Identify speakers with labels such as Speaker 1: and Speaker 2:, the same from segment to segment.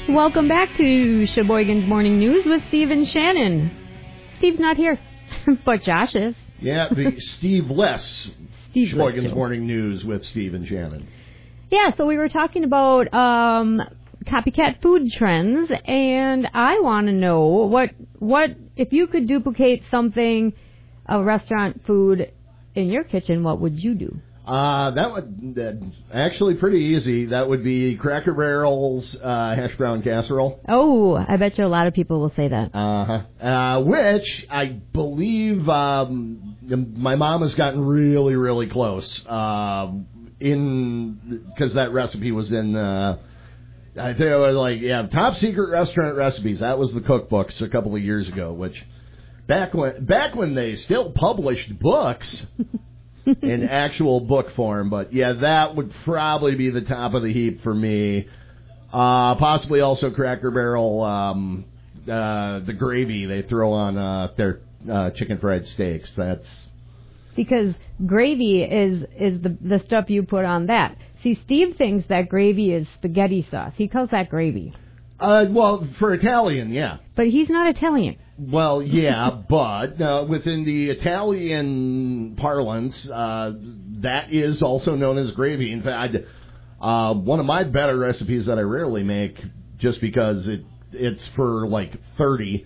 Speaker 1: Welcome back to Sheboygan's Morning News with Steve and Shannon. Steve's not here, but Josh is.
Speaker 2: Yeah, the Steve Less Sheboygan's Morning News with Steve and Shannon.
Speaker 1: Yeah, so we were talking about copycat food trends, and I want to know what if you could duplicate something, a restaurant food in your kitchen, what would you do?
Speaker 2: That would actually pretty easy. That would be Cracker Barrel's hash brown casserole.
Speaker 1: Oh, I bet you a lot of people will say that.
Speaker 2: Which I believe my mom has gotten really, really close. Because that recipe was in. I think it was top secret restaurant recipes. That was the cookbooks a couple of years ago. Which back when they still published books. In actual book form, but yeah, that would probably be the top of the heap for me. Possibly also Cracker Barrel, the gravy they throw on their chicken fried steaks. That's
Speaker 1: because gravy is the stuff you put on that. See, Steve thinks that gravy is spaghetti sauce. He calls that gravy.
Speaker 2: Well, for Italian, yeah.
Speaker 1: But he's not Italian.
Speaker 2: Well, yeah, but within the Italian parlance, that is also known as gravy. In fact, one of my better recipes that I rarely make, just because it's for like 30.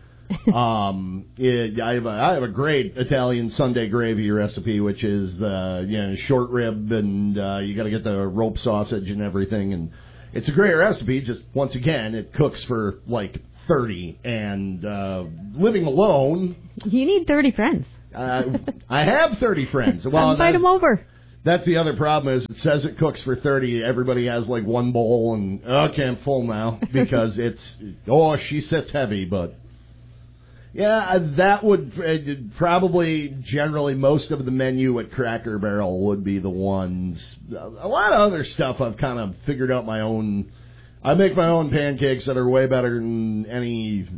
Speaker 2: I have a great Italian Sunday gravy recipe, which is short rib, and you got to get the rope sausage and everything, and it's a great recipe. Just once again, it cooks for like 30, and living alone.
Speaker 1: You need 30 friends.
Speaker 2: I have 30 friends. Well,
Speaker 1: invite them over.
Speaker 2: That's the other problem is it says it cooks for 30. Everybody has like one bowl, and okay, I'm full now because she sits heavy. But yeah, that would probably generally most of the menu at Cracker Barrel would be the ones. A lot of other stuff I've kind of figured out my own. I make my own pancakes that are way better than any,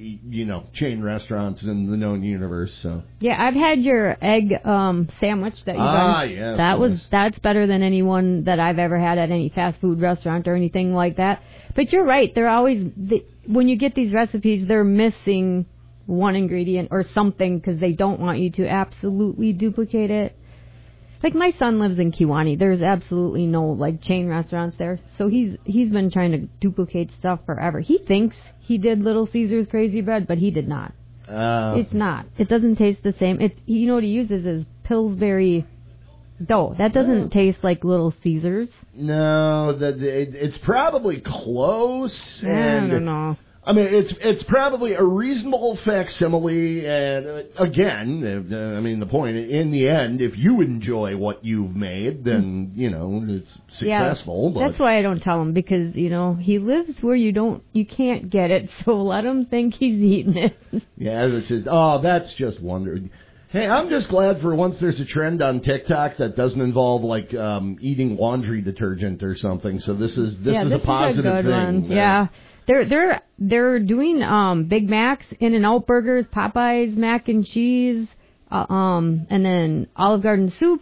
Speaker 2: chain restaurants in the known universe. So
Speaker 1: yeah, I've had your egg sandwich that you done.
Speaker 2: Yes,
Speaker 1: that's better than any one that I've ever had at any fast food restaurant or anything like that. But you're right, they're always when you get these recipes, they're missing one ingredient or something because they don't want you to absolutely duplicate it. Like, my son lives in Kewanee. There's absolutely no, chain restaurants there. So he's been trying to duplicate stuff forever. He thinks he did Little Caesar's Crazy Bread, but he did not. It's not. It doesn't taste the same. What he uses is Pillsbury dough. That doesn't taste like Little Caesar's.
Speaker 2: No, it's probably close.
Speaker 1: I don't know.
Speaker 2: I mean, it's probably a reasonable facsimile, and again, the point, in the end, if you enjoy what you've made, then, it's successful.
Speaker 1: Yeah, that's why I don't tell him, because, he lives where you can't get it, so let him think he's eating it.
Speaker 2: Yeah, that's just wonderful. Hey, I'm just glad for once there's a trend on TikTok that doesn't involve, eating laundry detergent or something, so this is a positive thing.
Speaker 1: One. Yeah. They're doing Big Macs, In-N-Out Burgers, Popeyes mac and cheese, and then Olive Garden soups,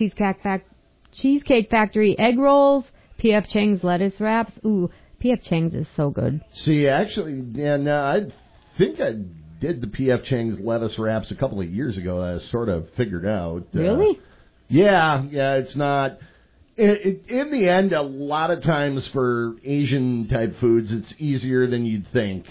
Speaker 1: Cheesecake Factory egg rolls, P.F. Chang's lettuce wraps. Ooh, P.F. Chang's is so good.
Speaker 2: See, actually, I think I did the P.F. Chang's lettuce wraps a couple of years ago. I sort of figured out.
Speaker 1: Really?
Speaker 2: Yeah, it's not. In the end, a lot of times for Asian-type foods, it's easier than you'd think.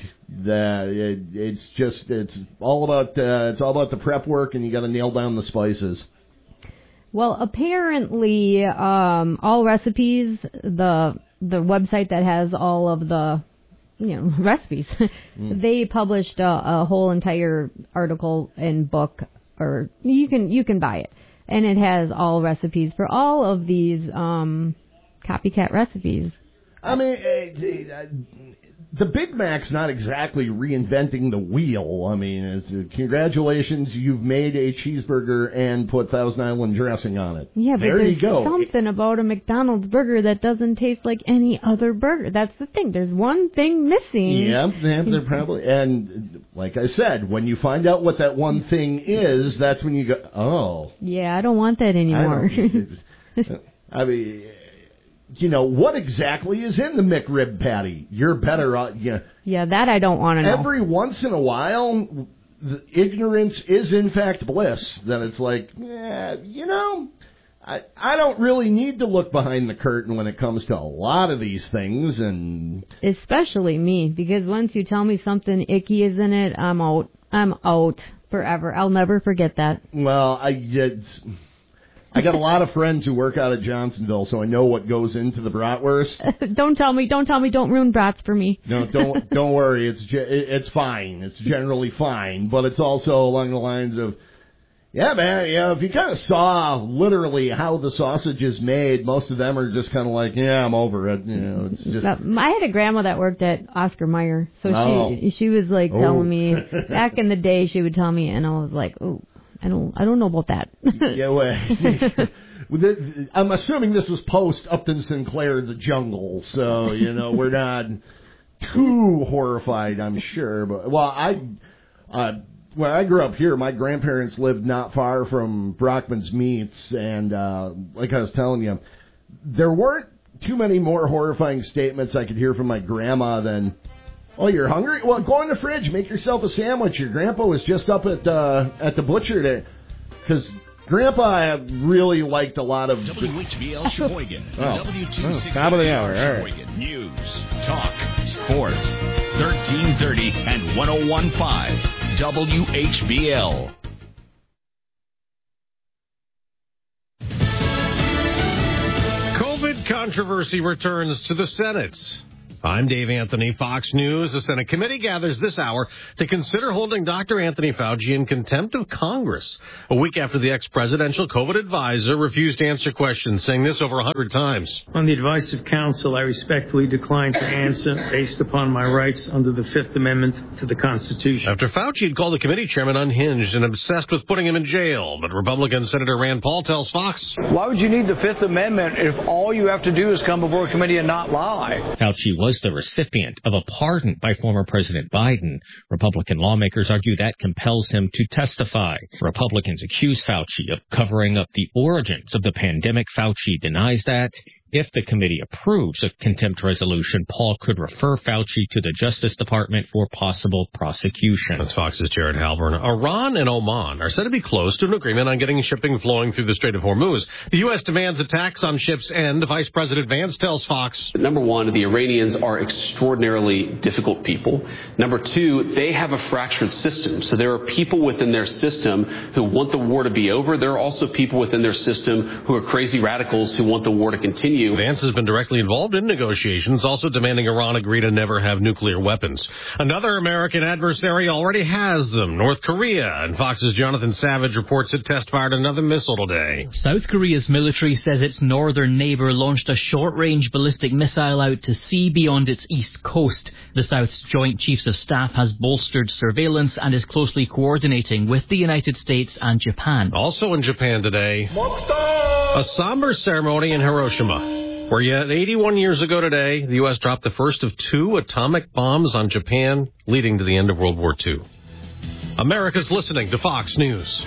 Speaker 2: It's all about the prep work, and you got to nail down the spices.
Speaker 1: Well, apparently, All Recipes, the website that has all of the recipes, they published a whole entire article and book, or you can buy it. And it has all recipes for all of these copycat recipes.
Speaker 2: I mean, the Big Mac's not exactly reinventing the wheel. I mean, congratulations, you've made a cheeseburger and put Thousand Island dressing on it.
Speaker 1: Yeah, but
Speaker 2: there
Speaker 1: there's
Speaker 2: you go.
Speaker 1: Something about a McDonald's burger that doesn't taste like any other burger. That's the thing. There's one thing missing.
Speaker 2: Yeah, they're probably... And like I said, when you find out what that one thing is, that's when you go, oh.
Speaker 1: Yeah, I don't want that anymore.
Speaker 2: I mean... what exactly is in the McRib patty? You're better,
Speaker 1: Yeah, that I don't want to know.
Speaker 2: Every once in a while, the ignorance is in fact bliss. Then it's like, I don't really need to look behind the curtain when it comes to a lot of these things, and
Speaker 1: especially me, because once you tell me something icky is in it, I'm out. I'm out forever. I'll never forget that.
Speaker 2: Well, I got a lot of friends who work out of Johnsonville, so I know what goes into the bratwurst.
Speaker 1: Don't tell me. Don't ruin brats for me.
Speaker 2: No, don't worry. It's fine. It's generally fine, but it's also along the lines of, yeah, man, if you kind of saw literally how the sausage is made, most of them are just kind of like, yeah, I'm over it. It's just.
Speaker 1: I had a grandma that worked at Oscar Mayer, so she was like telling me back in the day. She would tell me, and I was like, oh, I don't know about that.
Speaker 2: Yeah, well, I'm assuming this was post Upton Sinclair, The Jungle, so we're not too horrified, I'm sure. But when I grew up here, my grandparents lived not far from Brockman's Meats, and like I was telling you, there weren't too many more horrifying statements I could hear from my grandma than, "Oh, you're hungry? Well, go in the fridge, make yourself a sandwich. Your grandpa was just up at the butcher today." Because Grandpa really liked a lot of
Speaker 3: WHBL Sheboygan, W260
Speaker 2: top of the hour.
Speaker 3: Sheboygan. Right. News, talk, sports, 1330 and 101.5 WHBL.
Speaker 4: COVID controversy returns to the Senate. I'm Dave Anthony, Fox News. The Senate committee gathers this hour to consider holding Dr. Anthony Fauci in contempt of Congress. A week after the ex-presidential COVID advisor refused to answer questions, saying this over 100 times.
Speaker 5: On the advice of counsel, I respectfully decline to answer based upon my rights under the Fifth Amendment to the Constitution.
Speaker 4: After Fauci had called the committee chairman unhinged and obsessed with putting him in jail, but Republican Senator Rand Paul tells Fox,
Speaker 6: why would you need the Fifth Amendment if all you have to do is come before a committee and not lie?
Speaker 7: Fauci was the recipient of a pardon by former President Biden. Republican lawmakers argue that compels him to testify. Republicans accuse Fauci of covering up the origins of the pandemic. Fauci denies that. If the committee approves a contempt resolution, Paul could refer Fauci to the Justice Department for possible prosecution.
Speaker 4: That's Fox's Jared Halpern. Iran and Oman are said to be close to an agreement on getting shipping flowing through the Strait of Hormuz. The U.S. demands attacks on ships end. Vice President Vance tells Fox.
Speaker 8: Number one, the Iranians are extraordinarily difficult people. Number two, they have a fractured system. So there are people within their system who want the war to be over. There are also people within their system who are crazy radicals who want the war to continue.
Speaker 4: Vance has been directly involved in negotiations, also demanding Iran agree to never have nuclear weapons. Another American adversary already has them, North Korea, and Fox's Jonathan Savage reports it test-fired another missile today.
Speaker 9: South Korea's military says its northern neighbour launched a short-range ballistic missile out to sea beyond its east coast. The South's Joint Chiefs of Staff has bolstered surveillance and is closely coordinating with the United States and Japan.
Speaker 4: Also in Japan today, a somber ceremony in Hiroshima, where yet 81 years ago today, the U.S. dropped the first of 2 atomic bombs on Japan, leading to the end of World War II. America's listening to Fox News.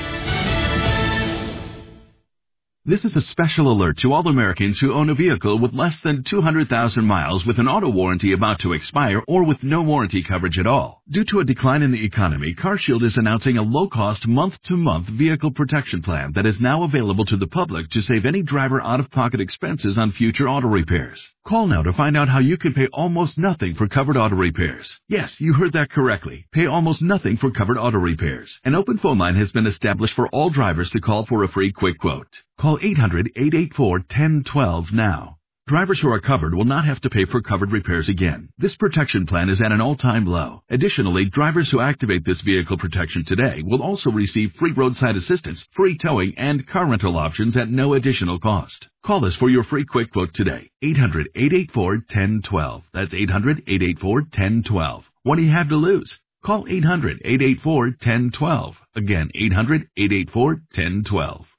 Speaker 10: This is a special alert to all Americans who own a vehicle with less than 200,000 miles with an auto warranty about to expire or with no warranty coverage at all. Due to a decline in the economy, CarShield is announcing a low-cost month-to-month vehicle protection plan that is now available to the public to save any driver out-of-pocket expenses on future auto repairs. Call now to find out how you can pay almost nothing for covered auto repairs. Yes, you heard that correctly. Pay almost nothing for covered auto repairs. An open phone line has been established for all drivers to call for a free quick quote. Call 800-884-1012 now. Drivers who are covered will not have to pay for covered repairs again. This protection plan is at an all-time low. Additionally, drivers who activate this vehicle protection today will also receive free roadside assistance, free towing, and car rental options at no additional cost. Call us for your free quick quote today. 800-884-1012. That's 800-884-1012. What do you have to lose? Call 800-884-1012. Again, 800-884-1012.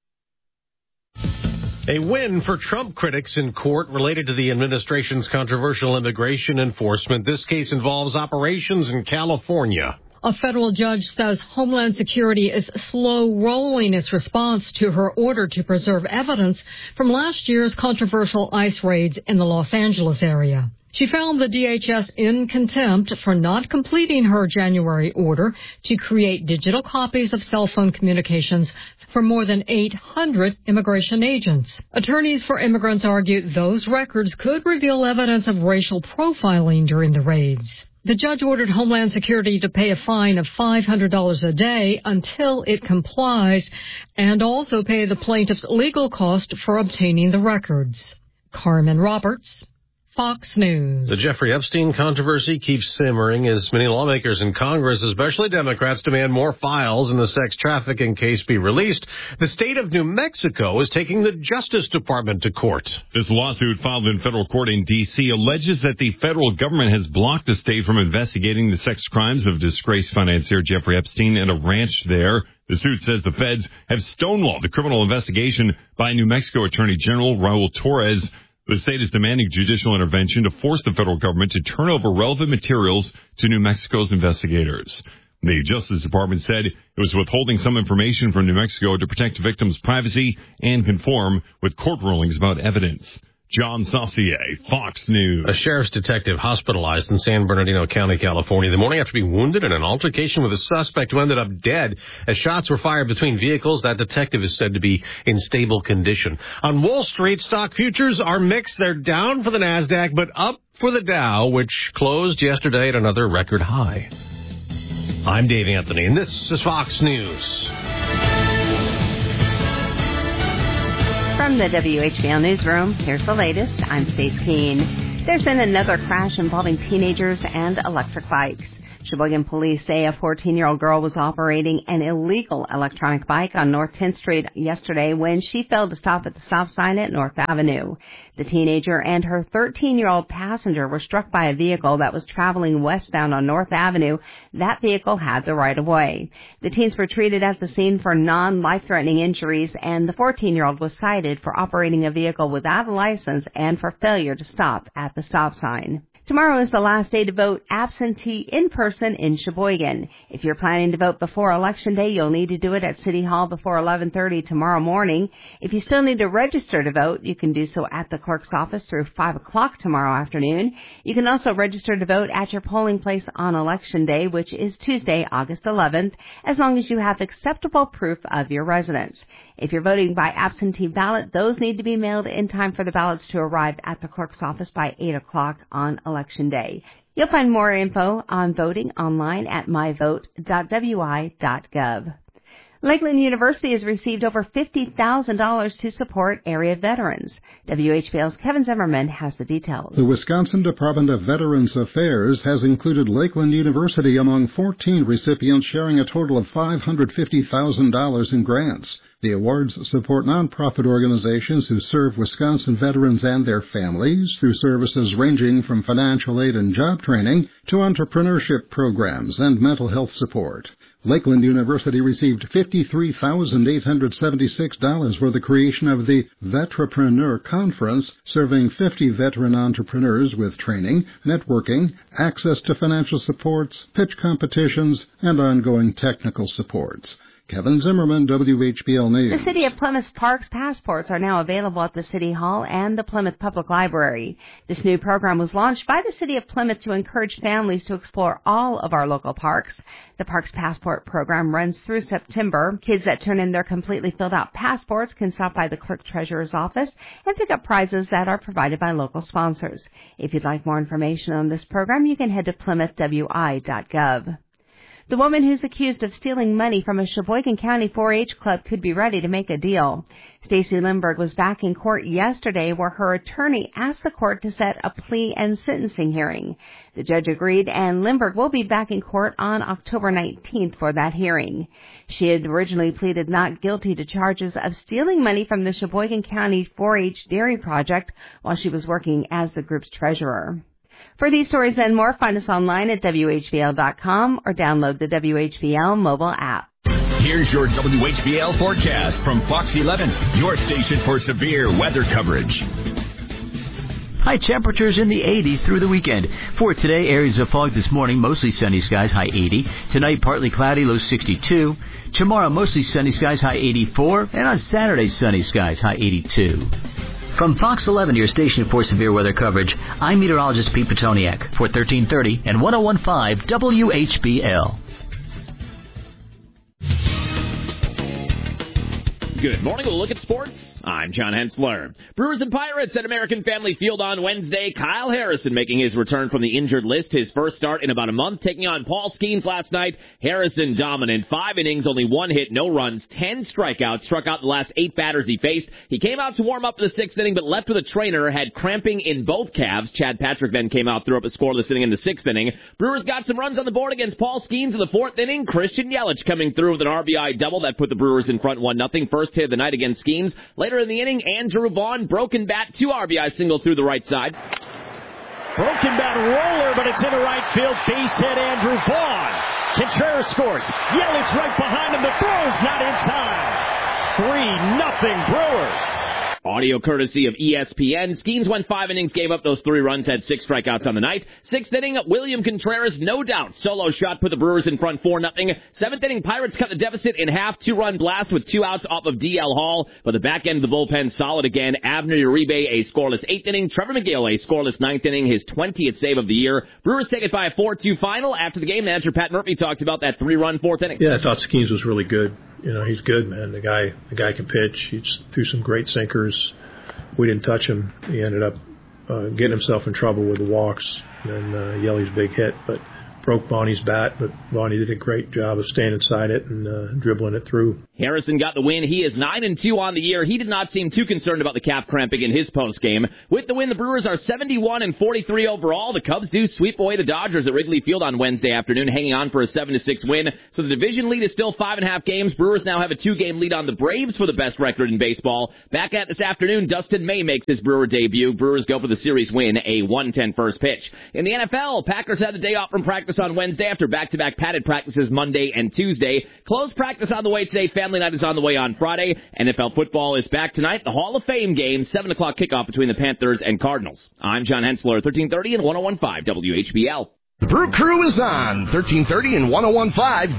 Speaker 4: A win for Trump critics in court related to the administration's controversial immigration enforcement. This case involves operations in California.
Speaker 11: A federal judge says Homeland Security is slow-rolling its response to her order to preserve evidence from last year's controversial ICE raids in the Los Angeles area. She found the DHS in contempt for not completing her January order to create digital copies of cell phone communications for more than 800 immigration agents. Attorneys for immigrants argue those records could reveal evidence of racial profiling during the raids. The judge ordered Homeland Security to pay a fine of $500 a day until it complies, and also pay the plaintiff's legal cost for obtaining the records. Carmen Roberts, Fox News.
Speaker 4: The Jeffrey Epstein controversy keeps simmering as many lawmakers in Congress, especially Democrats, demand more files in the sex trafficking case be released. The state of New Mexico is taking the Justice Department to court.
Speaker 12: This lawsuit filed in federal court in D.C. alleges that the federal government has blocked the state from investigating the sex crimes of disgraced financier Jeffrey Epstein at a ranch there. The suit says the feds have stonewalled the criminal investigation by New Mexico Attorney General Raul Torres. The state is demanding judicial intervention to force the federal government to turn over relevant materials to New Mexico's investigators. The Justice Department said it was withholding some information from New Mexico to protect victims' privacy and conform with court rulings about evidence. John Saucier, Fox News.
Speaker 4: A sheriff's detective hospitalized in San Bernardino County, California, the morning after being wounded in an altercation with a suspect who ended up dead as shots were fired between vehicles. That detective is said to be in stable condition. On Wall Street, stock futures are mixed. They're down for the NASDAQ, but up for the Dow, which closed yesterday at another record high. I'm Dave Anthony, and this is Fox News.
Speaker 13: From the WHBL Newsroom, here's the latest. I'm Stace Keene. There's been another crash involving teenagers and electric bikes. Sheboygan police say a 14-year-old girl was operating an illegal electronic bike on North 10th Street yesterday when she failed to stop at the stop sign at North Avenue. The teenager and her 13-year-old passenger were struck by a vehicle that was traveling westbound on North Avenue. That vehicle had the right-of-way. The teens were treated at the scene for non-life-threatening injuries, and the 14-year-old was cited for operating a vehicle without a license and for failure to stop at the stop sign. Tomorrow is the last day to vote absentee in person in Sheboygan. If you're planning to vote before Election Day, you'll need to do it at City Hall before 11:30 tomorrow morning. If you still need to register to vote, you can do so at the clerk's office through 5 o'clock tomorrow afternoon. You can also register to vote at your polling place on Election Day, which is Tuesday, August 11th, as long as you have acceptable proof of your residence. If you're voting by absentee ballot, those need to be mailed in time for the ballots to arrive at the clerk's office by 8 o'clock on Election Day. You'll find more info on voting online at myvote.wi.gov. Lakeland University has received over $50,000 to support area veterans. WHBL's Kevin Zimmerman has the details.
Speaker 14: The Wisconsin Department of Veterans Affairs has included Lakeland University among 14 recipients sharing a total of $550,000 in grants. The awards support nonprofit organizations who serve Wisconsin veterans and their families through services ranging from financial aid and job training to entrepreneurship programs and mental health support. Lakeland University received $53,876 for the creation of the Vetrepreneur Conference, serving 50 veteran entrepreneurs with training, networking, access to financial supports, pitch competitions, and ongoing technical supports. Kevin Zimmerman, WHBL News.
Speaker 13: The City of Plymouth's Parks Passports are now available at the City Hall and the Plymouth Public Library. This new program was launched by the City of Plymouth to encourage families to explore all of our local parks. The Parks Passport program runs through September. Kids that turn in their completely filled out passports can stop by the Clerk Treasurer's office and pick up prizes that are provided by local sponsors. If you'd like more information on this program, you can head to plymouthwi.gov. The woman who's accused of stealing money from a Sheboygan County 4-H club could be ready to make a deal. Stacey Lindberg was back in court yesterday where her attorney asked the court to set a plea and sentencing hearing. The judge agreed, and Lindberg will be back in court on October 19th for that hearing. She had originally pleaded not guilty to charges of stealing money from the Sheboygan County 4-H Dairy Project while she was working as the group's treasurer. For these stories and more, find us online at WHBL.com or download the WHBL mobile app.
Speaker 3: Here's your WHBL forecast from Fox 11, your station for severe weather coverage.
Speaker 15: High temperatures in the 80s through the weekend. For today, areas of fog this morning, mostly sunny skies, high 80. Tonight, partly cloudy, low 62. Tomorrow, mostly sunny skies, high 84. And on Saturday, sunny skies, high 82. From Fox 11, your station for severe weather coverage, I'm meteorologist Pete Petoniak for 1330 and 101.5 WHBL.
Speaker 16: Good morning. We'll look at sports. I'm John Hensler. Brewers and Pirates at American Family Field on Wednesday. Kyle Harrison making his return from the injured list. His first start in about a month, taking on Paul Skeens last night. Harrison dominant. 5 innings, only 1 hit, no runs, 10 strikeouts. Struck out the last 8 batters he faced. He came out to warm up in the 6th inning, but left with a trainer. Had cramping in both calves. Chad Patrick then came out, threw up a scoreless inning in the 6th inning. Brewers got some runs on the board against Paul Skeens in the 4th inning. Christian Yelich coming through with an RBI double that put the Brewers in front 1-0. First hit of the night against Skeens. Later in the inning, Andrew Vaughn, broken bat, 2 RBI single through the right side.
Speaker 17: Broken bat roller, but it's into right field. Base hit, Andrew Vaughn. Contreras scores. Yelich right behind him. The throw's not in time. 3-0 Brewers.
Speaker 16: Audio courtesy of ESPN. Skeens went 5 innings, gave up those 3 runs, had 6 strikeouts on the night. 6th inning, William Contreras, no doubt. Solo shot put the Brewers in front 4-0. 7th inning, Pirates cut the deficit in half. 2-run blast with 2 outs off of DL Hall. But the back end of the bullpen solid again. Abner Uribe, a scoreless 8th inning. Trevor McGill, a scoreless 9th inning. His 20th save of the year. Brewers take it by a 4-2 final. After the game, manager Pat Murphy talked about that 3-run 4th inning.
Speaker 18: Yeah, I thought Skeens was really good. You know, he's good, man. The guy can pitch. He threw some great sinkers. We didn't touch him. He ended up getting himself in trouble with the walks and Yelly's big hit, but broke Bonnie's bat, but Bonnie did a great job of staying inside it and dribbling it through.
Speaker 16: Harrison got the win. He is 9-2 on the year. He did not seem too concerned about the calf cramping in his postgame. With the win, the Brewers are 71-43 overall. The Cubs do sweep away the Dodgers at Wrigley Field on Wednesday afternoon, hanging on for a 7-6 win. So the division lead is still 5.5 games. Brewers now have a 2-game lead on the Braves for the best record in baseball. Back at this afternoon, Dustin May makes his Brewer debut. Brewers go for the series win, a 110 first pitch. In the NFL, Packers had the day off from practice on Wednesday after back-to-back padded practices Monday and Tuesday. Closed practice on the way today. Family night is on the way on Friday. NFL football is back tonight. The Hall of Fame game, 7 o'clock kickoff between the Panthers and Cardinals. I'm John Hensler, 1330 and 101.5 WHBL.
Speaker 2: The Brew Crew is on 1330 and 101.5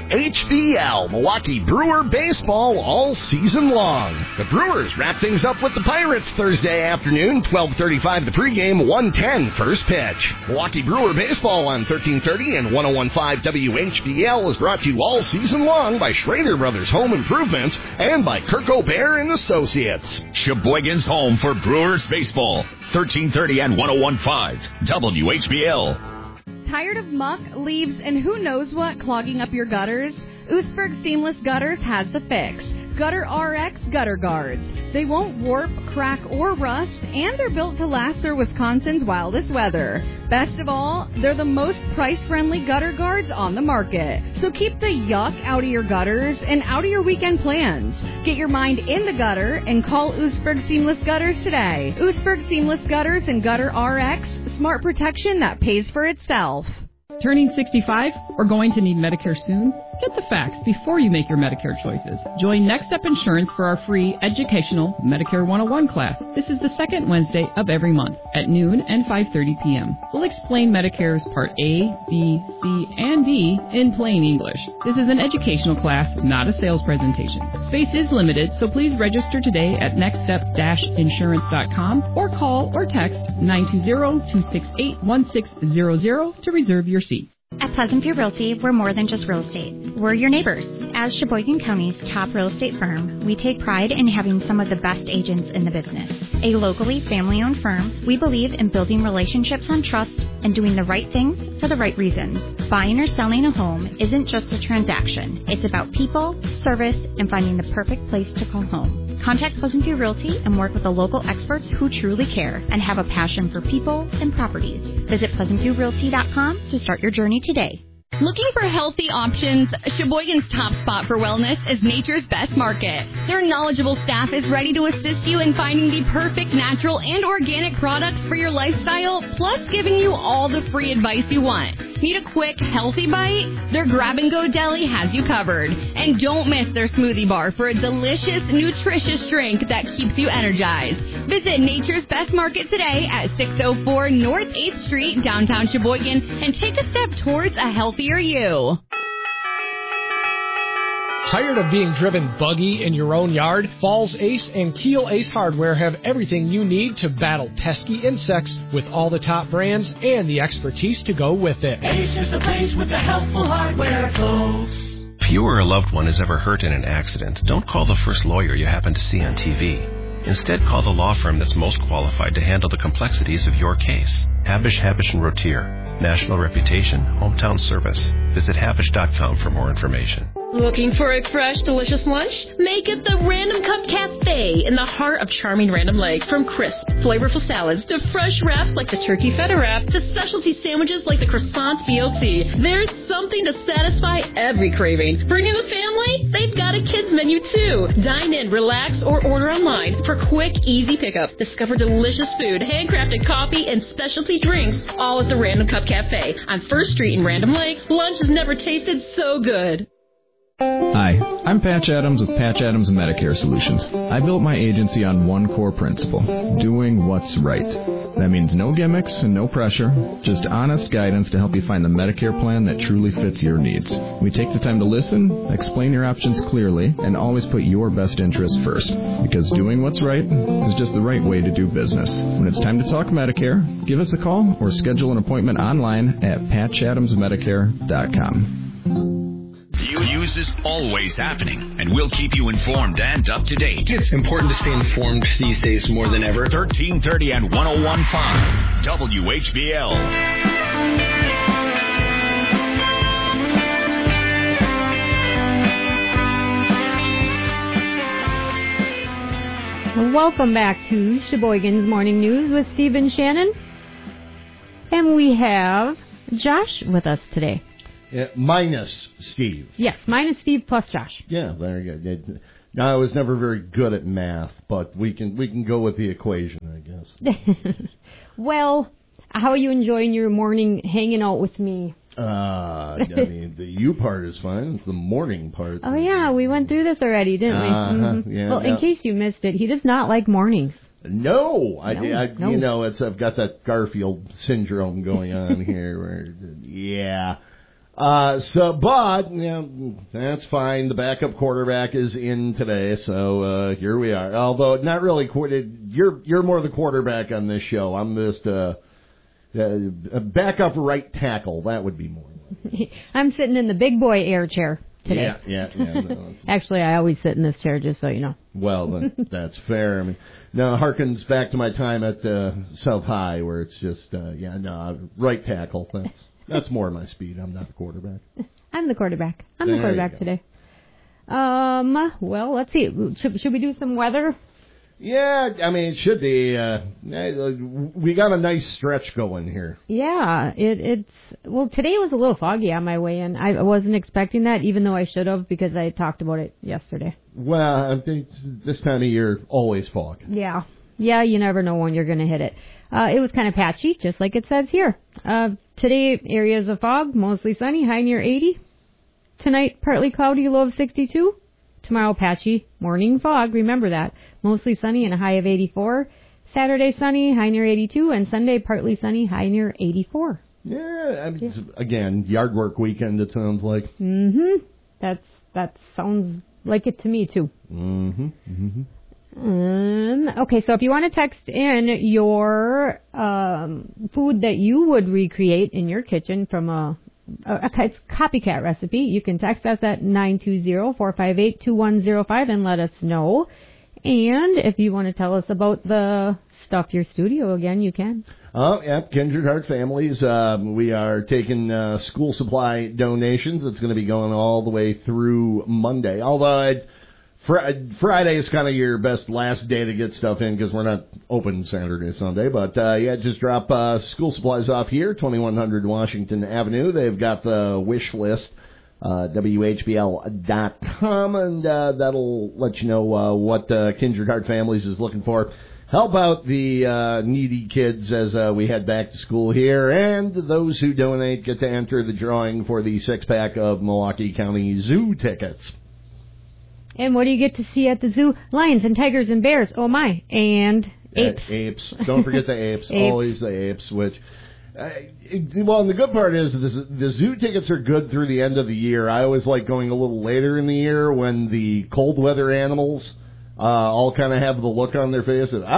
Speaker 2: WHBL. Milwaukee Brewer baseball all season long. The Brewers wrap things up with the Pirates Thursday afternoon, 12:35 the pregame, 1:10 first pitch. Milwaukee Brewer baseball on 1330 and 101.5 WHBL is brought to you all season long by Schrader Brothers Home Improvements and by Kirk O'Bear and Associates.
Speaker 3: Sheboygan's home for Brewers baseball, 1330 and 101.5 WHBL.
Speaker 19: Tired of muck, leaves, and who knows what clogging up your gutters? Oostburg Seamless Gutters has the fix. Gutter RX Gutter Guards. They won't warp, crack, or rust, and they're built to last through Wisconsin's wildest weather. Best of all, they're the most price-friendly gutter guards on the market. So keep the yuck out of your gutters and out of your weekend plans. Get your mind in the gutter and call Oostburg Seamless Gutters today. Oostburg Seamless Gutters and Gutter RX, smart protection that pays for itself.
Speaker 20: Turning 65 or going to need Medicare soon? Get the facts before you make your Medicare choices. Join Next Step Insurance for our free educational Medicare 101 class. This is the second Wednesday of every month at noon and 5:30 p.m. We'll explain Medicare's Part A, B, C, and D in plain English. This is an educational class, not a sales presentation. Space is limited, so please register today at nextstep-insurance.com or call or text 920-268-1600 to reserve your seat.
Speaker 21: At Pleasant View Realty, we're more than just real estate. We're your neighbors. As Sheboygan County's top real estate firm, we take pride in having some of the best agents in the business. A locally family-owned firm, we believe in building relationships on trust and doing the right things for the right reasons. Buying or selling a home isn't just a transaction. It's about people, service, and finding the perfect place to call home. Contact Pleasant View Realty and work with the local experts who truly care and have a passion for people and properties. Visit PleasantViewRealty.com to start your journey today.
Speaker 19: Looking for healthy options? Sheboygan's top spot for wellness is Nature's Best Market. Their knowledgeable staff is ready to assist you in finding the perfect natural and organic products for your lifestyle, plus giving you all the free advice you want. Need a quick, healthy bite? Their grab-and-go deli has you covered. And don't miss their smoothie bar for a delicious, nutritious drink that keeps you energized.
Speaker 1: Visit Nature's Best Market today at 604 North 8th Street, downtown Sheboygan, and take a step towards a healthier you.
Speaker 22: Tired of being driven buggy in your own yard? Falls Ace and Keel Ace Hardware have everything you need to battle pesky insects with all the top brands and the expertise to go with it.
Speaker 23: Ace is the place with the helpful hardware, folks.
Speaker 24: If you or a loved one is ever hurt in an accident, don't call the first lawyer you happen to see on TV. Instead, call the law firm that's most qualified to handle the complexities of your case. Habish, Habish & Rotier. National reputation, hometown service. Visit Habish.com for more information.
Speaker 25: Looking for a fresh, delicious lunch? Make it the Random Cup Cafe in the heart of charming Random Lake. From crisp, flavorful salads to fresh wraps like the turkey feta wrap to specialty sandwiches like the croissant BLT. There's something to satisfy every craving. Bring in the family? They've got a kids menu too. Dine in, relax, or order online for quick, easy pickup. Discover delicious food, handcrafted coffee, and specialty drinks, all at the Random Cup Cafe on 1st Street in Random Lake. Lunch has never tasted so good.
Speaker 26: Hi, I'm Patch Adams with Patch Adams Medicare Solutions. I built my agency on one core principle, doing what's right. That means no gimmicks and no pressure, just honest guidance to help you find the Medicare plan that truly fits your needs. We take the time to listen, explain your options clearly, and always put your best interest first. Because doing what's right is just the right way to do business. When it's time to talk Medicare, give us a call or schedule an appointment online at patchadamsmedicare.com.
Speaker 3: News is always happening, and we'll keep you informed and up to date.
Speaker 27: It's important to stay informed these days more than ever.
Speaker 3: 1330 and 101.5 WHBL.
Speaker 28: Welcome back to Sheboygan's Morning News with Steve and Shannon. And we have Josh with us today.
Speaker 2: Yeah, minus Steve.
Speaker 28: Yes, minus Steve plus Josh.
Speaker 2: Yeah, very good. No, I was never very good at math, but we can go with the equation, I guess.
Speaker 28: Well, how are you enjoying your morning hanging out with me?
Speaker 2: I mean, the you part is fine. It's the morning part.
Speaker 28: Oh, yeah, we went through this already, didn't we? Mm-hmm.
Speaker 2: Yeah,
Speaker 28: well, in case you missed it, he does not like mornings.
Speaker 2: No. You know, I've got that Garfield syndrome going on here. Where, yeah. But you know, that's fine. The backup quarterback is in today, so here we are. Although not really. You're more the quarterback on this show. I'm just a backup right tackle. That would be more.
Speaker 28: I'm sitting in the big boy air chair today.
Speaker 2: Yeah. No,
Speaker 28: actually, I always sit in this chair, just so you know.
Speaker 2: Well, that's fair. I mean, no, it harkens back to my time at South High, where it's just right tackle. That's more my speed. I'm not the quarterback.
Speaker 28: I'm the quarterback. I'm the quarterback today. Well, let's see. Should we do some weather?
Speaker 2: Yeah, I mean, it should be. We got a nice stretch going here.
Speaker 28: Yeah, well, today was a little foggy on my way in. I wasn't expecting that, even though I should have, because I talked about it yesterday.
Speaker 2: Well, I think this time of year, always fog.
Speaker 28: Yeah, you never know when you're going to hit it. It was kind of patchy, just like it says here. Today, areas of fog, mostly sunny, high near 80. Tonight, partly cloudy, low of 62. Tomorrow, patchy, morning fog, remember that. Mostly sunny and a high of 84. Saturday, sunny, high near 82. And Sunday, partly sunny, high near 84.
Speaker 2: Yeah, again, yard work weekend, it sounds like.
Speaker 28: Mm-hmm. That sounds like it to me, too.
Speaker 2: Mm-hmm.
Speaker 28: Okay, so if you want to text in your food that you would recreate in your kitchen from a copycat recipe, you can text us at 920-458-2105 and let us know. And if you want to tell us about the Stuff Your Studio again, you can.
Speaker 2: Oh, yeah, Kindred Heart Families. We are taking school supply donations. It's going to be going all the way through Monday. Although Friday is kind of your best last day to get stuff in because we're not open Saturday, Sunday. But, just drop school supplies off here, 2100 Washington Avenue. They've got the wish list, WHBL.com, and that'll let you know what Kindred Heart Families is looking for. Help out the needy kids as we head back to school here. And those who donate get to enter the drawing for the 6-pack of Milwaukee County Zoo tickets.
Speaker 28: And what do you get to see at the zoo? Lions and tigers and bears. Oh, my. And
Speaker 2: Apes. Don't forget the apes. Always the apes, which... well, and the good part is the zoo tickets are good through the end of the year. I always like going a little later in the year when the cold weather animals all kind of have the look on their face of,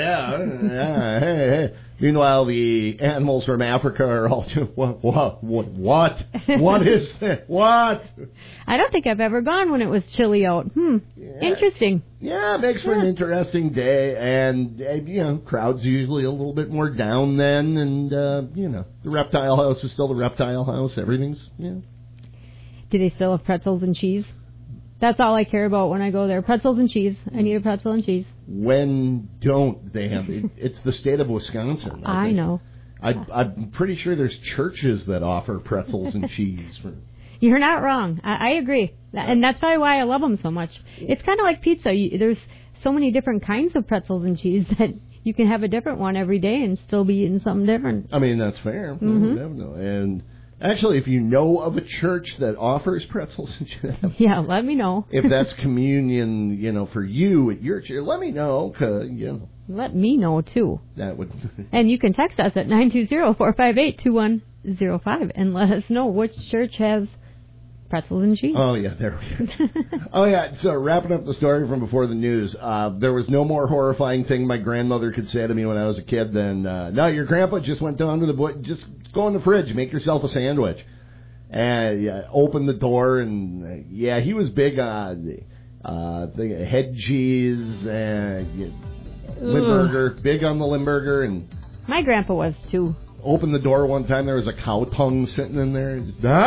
Speaker 2: hey. Meanwhile, the animals from Africa are all, what is that? What?
Speaker 28: I don't think I've ever gone when it was chilly out. Interesting.
Speaker 2: Yeah, it makes for an interesting day, and, crowds usually a little bit more down then, and, the reptile house is still the reptile house. Everything's,
Speaker 28: Do they still have pretzels and cheese? That's all I care about when I go there. Pretzels and cheese. I need a pretzel and cheese.
Speaker 2: When don't they have it? It's the state of Wisconsin.
Speaker 28: I know.
Speaker 2: I'm pretty sure there's churches that offer pretzels and cheese.
Speaker 28: You're not wrong. I agree. And that's probably why I love them so much. It's kind of like pizza. There's so many different kinds of pretzels and cheese that you can have a different one every day and still be eating something different.
Speaker 2: I mean, that's fair. Mm-hmm. Definitely. And actually, if you know of a church that offers pretzels and cheese,
Speaker 28: let me know.
Speaker 2: If that's communion, for you at your church, let me know.
Speaker 28: Let me know, too.
Speaker 2: That would.
Speaker 28: And you can text us at 920-458-2105 and let us know which church has pretzels and cheese.
Speaker 2: Oh, yeah, there we go. So wrapping up the story from before the news, there was no more horrifying thing my grandmother could say to me when I was a kid than, no, your grandpa just went down to the bush, just go in the fridge, make yourself a sandwich. And open the door, and he was big on head cheese and Limburger, big on the Limburger. And
Speaker 28: my grandpa was, too.
Speaker 2: Opened the door one time, there was a cow tongue sitting in there.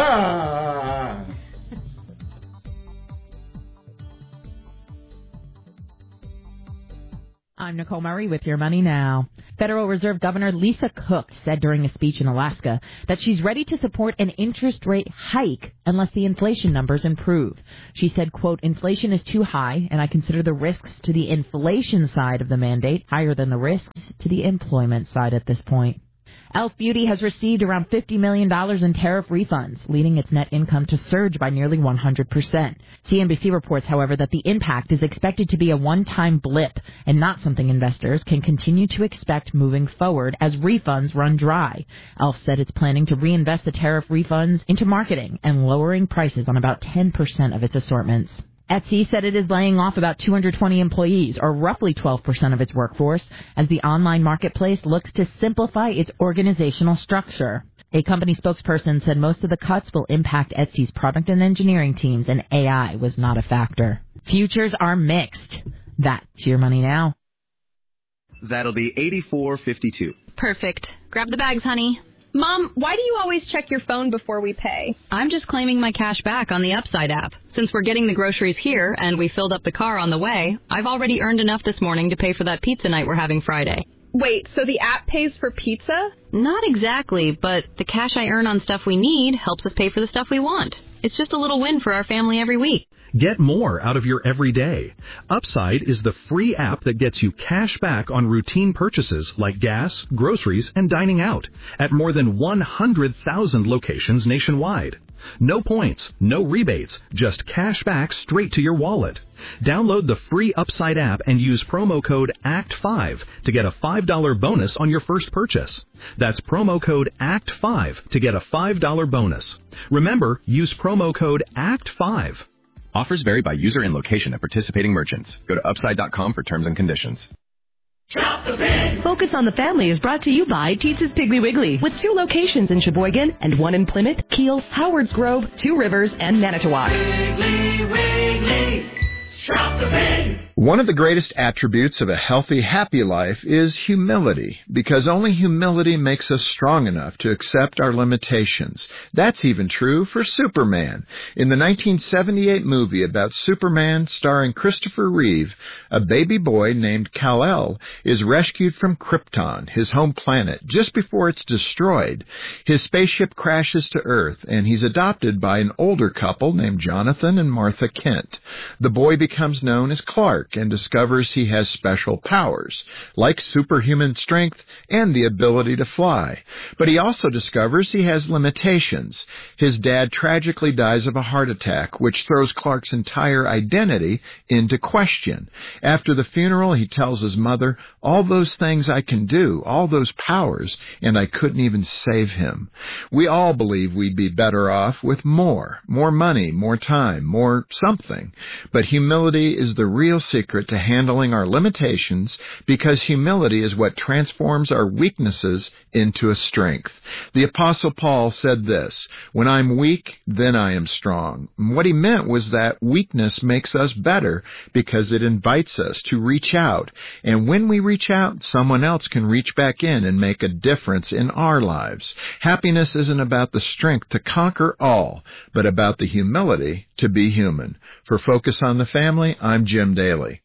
Speaker 5: I'm Nicole Murray with Your Money Now. Federal Reserve Governor Lisa Cook said during a speech in Alaska that she's ready to support an interest rate hike unless the inflation numbers improve. She said, quote, inflation is too high, and I consider the risks to the inflation side of the mandate higher than the risks to the employment side at this point. Elf Beauty has received around $50 million in tariff refunds, leading its net income to surge by nearly 100%. CNBC reports, however, that the impact is expected to be a one-time blip and not something investors can continue to expect moving forward as refunds run dry. Elf said it's planning to reinvest the tariff refunds into marketing and lowering prices on about 10% of its assortments. Etsy said it is laying off about 220 employees, or roughly 12% of its workforce, as the online marketplace looks to simplify its organizational structure. A company spokesperson said most of the cuts will impact Etsy's product and engineering teams, and AI was not a factor. Futures are mixed. That's Your Money Now.
Speaker 6: That'll be $84.52.
Speaker 7: Perfect. Grab the bags, honey.
Speaker 1: Mom, why do you always check your phone before we pay?
Speaker 7: I'm just claiming my cash back on the Upside app. Since we're getting the groceries here and we filled up the car on the way, I've already earned enough this morning to pay for that pizza night we're having Friday.
Speaker 1: Wait, so the app pays for pizza?
Speaker 7: Not exactly, but the cash I earn on stuff we need helps us pay for the stuff we want. It's just a little win for our family every week.
Speaker 8: Get more out of your everyday. Upside is the free app that gets you cash back on routine purchases like gas, groceries, and dining out at more than 100,000 locations nationwide. No points, no rebates, just cash back straight to your wallet. Download the free Upside app and use promo code ACT5 to get a $5 bonus on your first purchase. That's promo code ACT5 to get a $5 bonus. Remember, use promo code ACT5.
Speaker 24: Offers vary by user and location at participating merchants. Go to upside.com for terms and conditions.
Speaker 23: Shop the Pig.
Speaker 25: Focus on the Family is brought to you by Teetz's Piggly Wiggly, with 2 locations in Sheboygan and 1 in Plymouth, Kiel, Howards Grove, 2 Rivers, and Manitowoc.
Speaker 23: Piggly Wiggly. Shop the Pig.
Speaker 9: One of the greatest attributes of a healthy, happy life is humility, because only humility makes us strong enough to accept our limitations. That's even true for Superman. In the 1978 movie about Superman starring Christopher Reeve, a baby boy named Kal-El is rescued from Krypton, his home planet, just before it's destroyed. His spaceship crashes to Earth, and he's adopted by an older couple named Jonathan and Martha Kent. The boy becomes known as Clark, Clark and discovers he has special powers, like superhuman strength and the ability to fly. But he also discovers he has limitations. His dad tragically dies of a heart attack, which throws Clark's entire identity into question. After the funeral, he tells his mother, "All those things I can do, all those powers, and I couldn't even save him." We all believe we'd be better off with more money, more time, more something. But humility is the real secret to handling our limitations, because humility is what transforms our weaknesses into a strength. The Apostle Paul said this, "When I'm weak, then I am strong." And what he meant was that weakness makes us better because it invites us to reach out. And when we reach out, someone else can reach back in and make a difference in our lives. Happiness isn't about the strength to conquer all, but about the humility to be human. For Focus on the Family, I'm Jim Daly.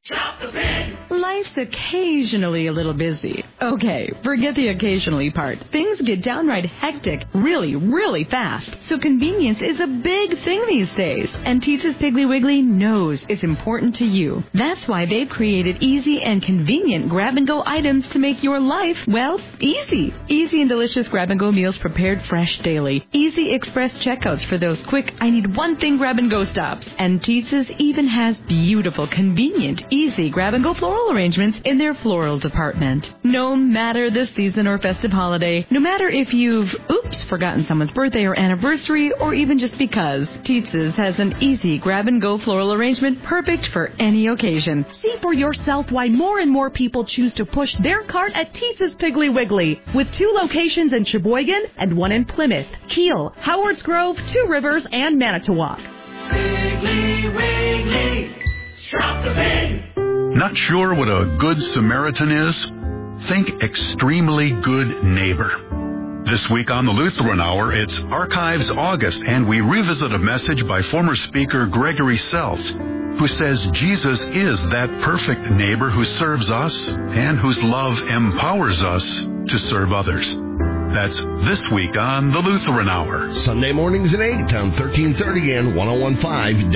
Speaker 4: Life's occasionally a little busy. Okay, forget the occasionally part. Things get downright hectic really, really fast. So convenience is a big thing these days. And Teetza's Piggly Wiggly knows it's important to you. That's why they've created easy and convenient grab-and-go items to make your life, well, easy. Easy and delicious grab-and-go meals prepared fresh daily. Easy express checkouts for those quick, I need one thing grab-and-go stops. And Teetza's even has beautiful, convenient, easy grab-and-go floral arrangements in their floral department. No matter the season or festive holiday, no matter if you've, forgotten someone's birthday or anniversary, or even just because, Teetza's has an easy grab-and-go floral arrangement perfect for any occasion.
Speaker 10: See for yourself why more and more people choose to push their cart at Teetza's Piggly Wiggly, with 2 locations in Sheboygan and 1 in Plymouth, Kiel, Howards Grove, 2 Rivers, and Manitowoc.
Speaker 23: Piggly Wiggly, shop the pig.
Speaker 11: Not sure what a good Samaritan is? Think extremely good neighbor. This week on the Lutheran Hour, it's Archives August, and we revisit a message by former speaker Gregory Seltz, who says Jesus is that perfect neighbor who serves us and whose love empowers us to serve others. That's this week on the Lutheran Hour.
Speaker 12: Sunday mornings at 8 on 1330 and 101.5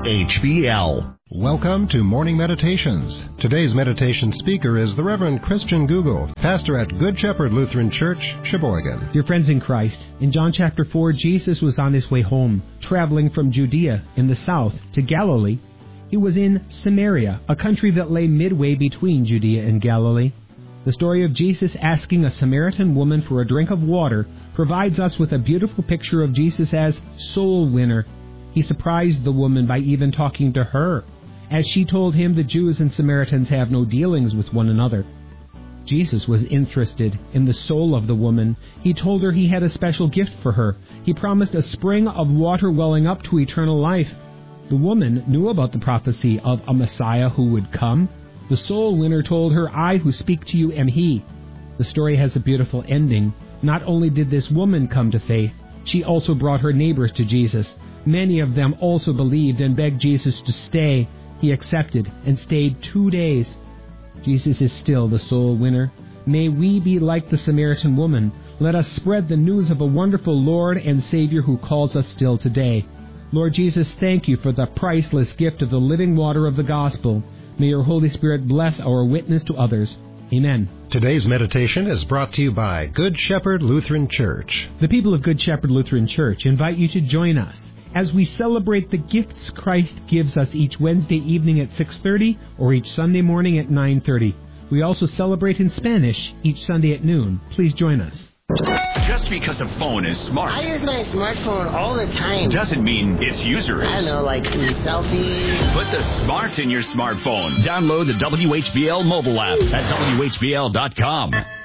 Speaker 12: WHBL.
Speaker 13: Welcome to Morning Meditations. Today's meditation speaker is the Reverend Christian Google, pastor at Good Shepherd Lutheran Church, Sheboygan.
Speaker 14: Dear friends in Christ, in John chapter 4, Jesus was on his way home, traveling from Judea in the south to Galilee. He was in Samaria, a country that lay midway between Judea and Galilee. The story of Jesus asking a Samaritan woman for a drink of water provides us with a beautiful picture of Jesus as soul winner. He surprised the woman by even talking to her, as she told him the Jews and Samaritans have no dealings with one another. Jesus was interested in the soul of the woman. He told her he had a special gift for her. He promised a spring of water welling up to eternal life. The woman knew about the prophecy of a Messiah who would come. The soul winner told her, "I who speak to you am he." The story has a beautiful ending. Not only did this woman come to faith, she also brought her neighbors to Jesus. Many of them also believed and begged Jesus to stay. He accepted and stayed 2 days. Jesus is still the soul winner. May we be like the Samaritan woman. Let us spread the news of a wonderful Lord and Savior who calls us still today. Lord Jesus, thank you for the priceless gift of the living water of the gospel. May your Holy Spirit bless our witness to others. Amen.
Speaker 13: Today's meditation is brought to you by Good Shepherd Lutheran Church.
Speaker 14: The people of Good Shepherd Lutheran Church invite you to join us as we celebrate the gifts Christ gives us each Wednesday evening at 6:30 or each Sunday morning at 9:30. We also celebrate in Spanish each Sunday at noon. Please join us.
Speaker 3: Just because a phone is smart,
Speaker 15: I use my smartphone all the time,
Speaker 3: doesn't mean its user is.
Speaker 15: I don't know, like selfies.
Speaker 3: Put the smart in your smartphone. Download the WHBL mobile app at WHBL.com.